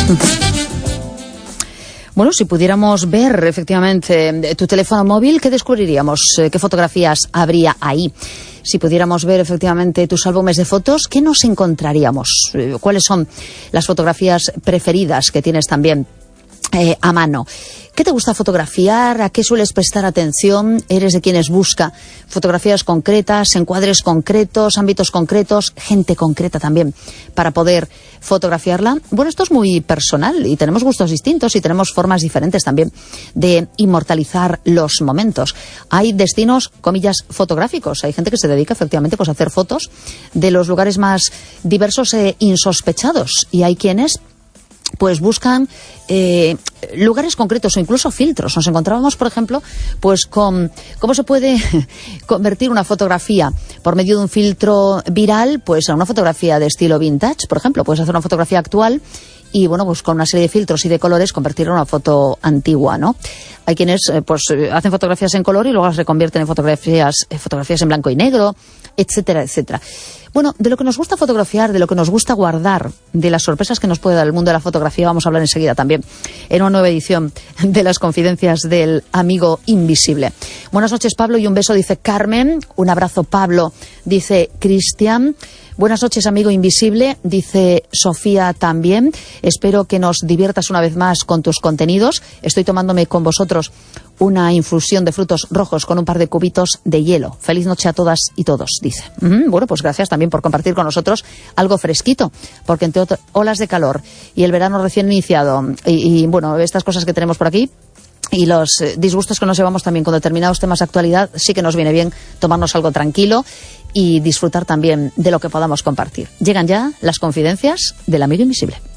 Bueno, si pudiéramos ver efectivamente tu teléfono móvil, ¿qué descubriríamos? ¿Qué fotografías habría ahí? Si pudiéramos ver efectivamente tus álbumes de fotos, ¿qué nos encontraríamos? ¿Cuáles son las fotografías preferidas que tienes también a mano? ¿Qué te gusta fotografiar? ¿A qué sueles prestar atención? ¿Eres de quienes busca fotografías concretas, encuadres concretos, ámbitos concretos, gente concreta también para poder fotografiarla? Bueno, esto es muy personal y tenemos gustos distintos y tenemos formas diferentes también de inmortalizar los momentos. Hay destinos, comillas, fotográficos. Hay gente que se dedica efectivamente pues a hacer fotos de los lugares más diversos e insospechados, y hay quienes pues buscan lugares concretos o incluso filtros. Nos encontrábamos, por ejemplo, pues con cómo se puede convertir una fotografía por medio de un filtro viral pues a una fotografía de estilo vintage. Por ejemplo, puedes hacer una fotografía actual y, bueno, pues con una serie de filtros y de colores convertirla en una foto antigua, ¿no? Hay quienes hacen fotografías en color y luego las reconvierten en fotografías en blanco y negro, etcétera, etcétera. Bueno, de lo que nos gusta fotografiar, de lo que nos gusta guardar, de las sorpresas que nos puede dar el mundo de la fotografía, vamos a hablar enseguida también en una nueva edición de las confidencias del amigo invisible. Buenas noches, Pablo, y un beso, dice Carmen. Un abrazo, Pablo, dice Cristian. Buenas noches, amigo invisible, dice Sofía también. Espero que nos diviertas una vez más con tus contenidos. Estoy tomándome con vosotros una infusión de frutos rojos con un par de cubitos de hielo. Feliz noche a todas y todos, dice. Bueno, pues gracias también por compartir con nosotros algo fresquito, porque entre olas de calor y el verano recién iniciado y bueno, estas cosas que tenemos por aquí y los disgustos que nos llevamos también con determinados temas de actualidad, sí que nos viene bien tomarnos algo tranquilo y disfrutar también de lo que podamos compartir. Llegan ya las confidencias del amigo invisible.